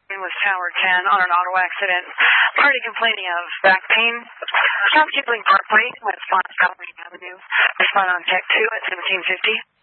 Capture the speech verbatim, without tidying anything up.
was Tower ten on an auto accident. Party complaining of back pain. Stop Kipling Parkway, West Palm Avenue. Respond on Tech two at seventeen fifty.